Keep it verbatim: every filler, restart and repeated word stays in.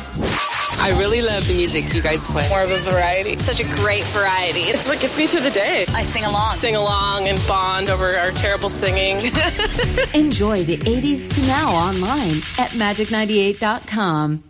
I really love the music you guys play. More of a variety. Such a great variety. It's what gets me through the day. I sing along. Sing along and bond over our terrible singing. Enjoy the eighties to now online at magic ninety-eight dot com.